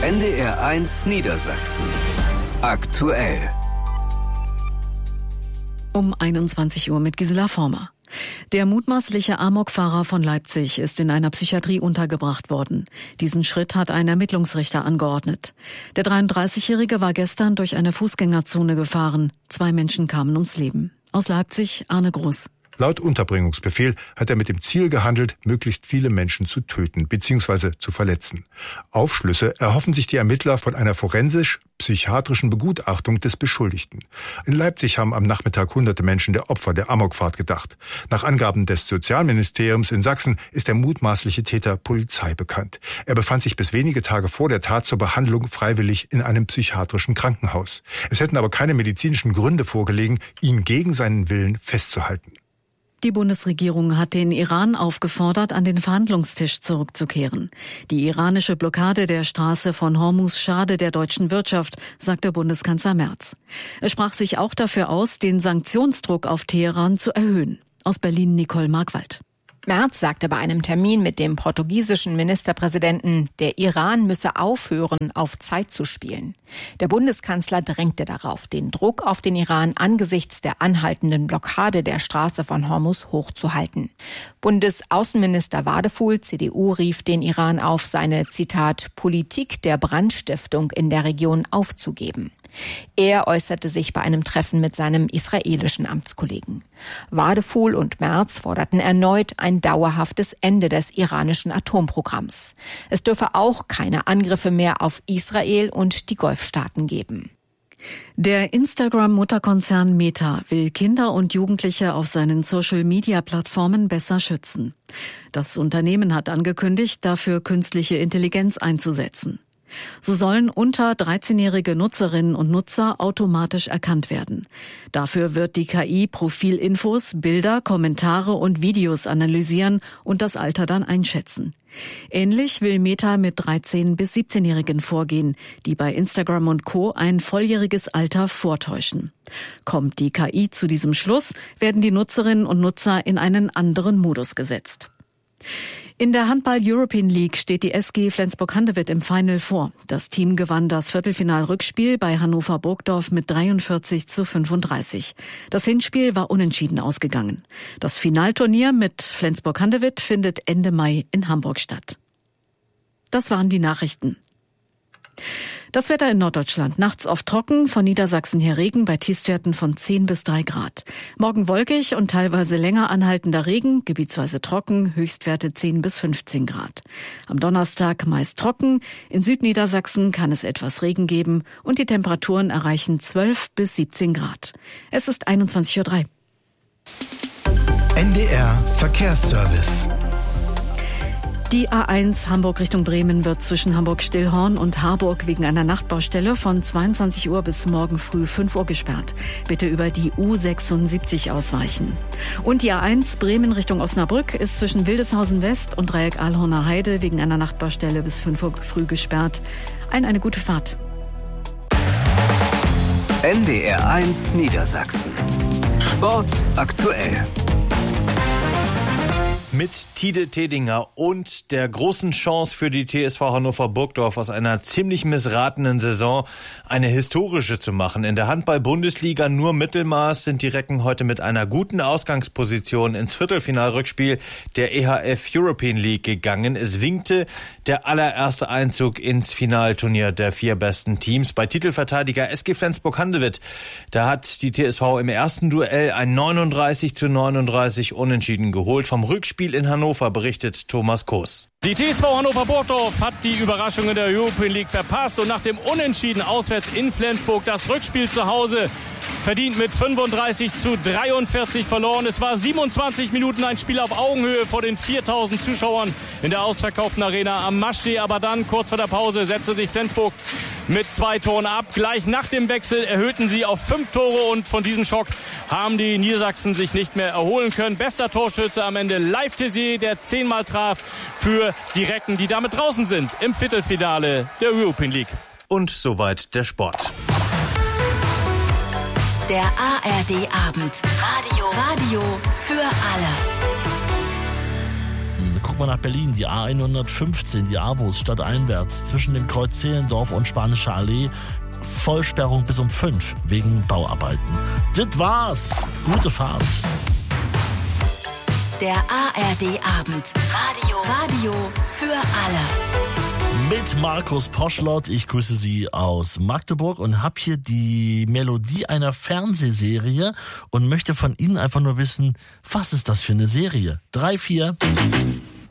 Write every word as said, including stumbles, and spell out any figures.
N D R eins Niedersachsen. Aktuell. Um einundzwanzig Uhr mit Gisela Former. Der mutmaßliche Amokfahrer von Leipzig ist in einer Psychiatrie untergebracht worden. Diesen Schritt hat ein Ermittlungsrichter angeordnet. Der dreiunddreißigjährige war gestern durch eine Fußgängerzone gefahren. Zwei Menschen kamen ums Leben. Aus Leipzig, Arne Groß. Laut Unterbringungsbefehl hat er mit dem Ziel gehandelt, möglichst viele Menschen zu töten bzw. zu verletzen. Aufschlüsse erhoffen sich die Ermittler von einer forensisch-psychiatrischen Begutachtung des Beschuldigten. In Leipzig haben am Nachmittag hunderte Menschen der Opfer der Amokfahrt gedacht. Nach Angaben des Sozialministeriums in Sachsen ist der mutmaßliche Täter Polizei bekannt. Er befand sich bis wenige Tage vor der Tat zur Behandlung freiwillig in einem psychiatrischen Krankenhaus. Es hätten aber keine medizinischen Gründe vorgelegen, ihn gegen seinen Willen festzuhalten. Die Bundesregierung hat den Iran aufgefordert, an den Verhandlungstisch zurückzukehren. Die iranische Blockade der Straße von Hormuz schade der deutschen Wirtschaft, sagte Bundeskanzler Merz. Er sprach sich auch dafür aus, den Sanktionsdruck auf Teheran zu erhöhen. Aus Berlin Nicole Markwald. Merz sagte bei einem Termin mit dem portugiesischen Ministerpräsidenten, der Iran müsse aufhören, auf Zeit zu spielen. Der Bundeskanzler drängte darauf, den Druck auf den Iran angesichts der anhaltenden Blockade der Straße von Hormuz hochzuhalten. Bundesaußenminister Wadefuhl, C D U, rief den Iran auf, seine, Zitat, Politik der Brandstiftung in der Region aufzugeben. Er äußerte sich bei einem Treffen mit seinem israelischen Amtskollegen. Wadefuhl und Merz forderten erneut ein dauerhaftes Ende des iranischen Atomprogramms. Es dürfe auch keine Angriffe mehr auf Israel und die Golfstaaten geben. Der Instagram-Mutterkonzern Meta will Kinder und Jugendliche auf seinen Social-Media-Plattformen besser schützen. Das Unternehmen hat angekündigt, dafür künstliche Intelligenz einzusetzen. So sollen unter dreizehnjährige Nutzerinnen und Nutzer automatisch erkannt werden. Dafür wird die K I Profilinfos, Bilder, Kommentare und Videos analysieren und das Alter dann einschätzen. Ähnlich will Meta mit dreizehn- bis siebzehnjährigen vorgehen, die bei Instagram und Co. ein volljähriges Alter vortäuschen. Kommt die K I zu diesem Schluss, werden die Nutzerinnen und Nutzer in einen anderen Modus gesetzt. In der Handball-European League steht die S G Flensburg-Handewitt im Final Four. Das Team gewann das Viertelfinal-Rückspiel bei Hannover Burgdorf mit dreiundvierzig zu fünfunddreißig. Das Hinspiel war unentschieden ausgegangen. Das Finalturnier mit Flensburg-Handewitt findet Ende Mai in Hamburg statt. Das waren die Nachrichten. Das Wetter in Norddeutschland. Nachts oft trocken, von Niedersachsen her Regen bei Tiefstwerten von zehn bis drei Grad. Morgen wolkig und teilweise länger anhaltender Regen, gebietsweise trocken, Höchstwerte zehn bis fünfzehn Grad. Am Donnerstag meist trocken, in Südniedersachsen kann es etwas Regen geben und die Temperaturen erreichen zwölf bis siebzehn Grad. Es ist einundzwanzig Uhr drei. N D R Verkehrsservice. Die A eins Hamburg Richtung Bremen wird zwischen Hamburg-Stillhorn und Harburg wegen einer Nachtbaustelle von zweiundzwanzig Uhr bis morgen früh fünf Uhr gesperrt. Bitte über die U sechsundsiebzig ausweichen. Und die A eins Bremen Richtung Osnabrück ist zwischen Wildeshausen West und Dreieck Ahlhorner Heide wegen einer Nachtbaustelle bis fünf Uhr früh gesperrt. Allen eine gute Fahrt. N D R eins Niedersachsen. Sport aktuell. Mit Tide Tedinger und der großen Chance für die T S V Hannover Burgdorf aus einer ziemlich missratenen Saison eine historische zu machen. In der Handball-Bundesliga nur Mittelmaß sind die Recken heute mit einer guten Ausgangsposition ins Viertelfinalrückspiel der E H F European League gegangen. Es winkte der allererste Einzug ins Finalturnier der vier besten Teams. Bei Titelverteidiger S G Flensburg-Handewitt, da hat die T S V im ersten Duell ein neununddreißig zu neununddreißig Unentschieden geholt. Vom Rückspiel in Hannover berichtet Thomas Koos. Die T S V Hannover Burgdorf hat die Überraschung in der European League verpasst und nach dem Unentschieden auswärts in Flensburg das Rückspiel zu Hause verdient mit fünfunddreißig zu dreiundvierzig verloren. Es war siebenundzwanzig Minuten ein Spiel auf Augenhöhe vor den viertausend Zuschauern in der ausverkauften Arena am Maschsee. Aber dann, kurz vor der Pause, setzte sich Flensburg mit zwei Toren ab. Gleich nach dem Wechsel erhöhten sie auf fünf Tore und von diesem Schock haben die Niedersachsen sich nicht mehr erholen können. Bester Torschütze am Ende Leif Tessier, der zehnmal traf für die Recken, die damit draußen sind im Viertelfinale der European League. Und soweit der Sport. Der A R D-Abend. Radio. Radio für alle. Irgendwann nach Berlin, die A hundertfünfzehn, die A-Bus stadteinwärts zwischen dem Kreuz Zehlendorf und Spanische Allee. Vollsperrung bis um fünf wegen Bauarbeiten. Das war's. Gute Fahrt. Der A R D-Abend. Radio. Radio für alle. Mit Markus Poschlott. Ich grüße Sie aus Magdeburg und habe hier die Melodie einer Fernsehserie und möchte von Ihnen einfach nur wissen, was ist das für eine Serie? Drei, vier.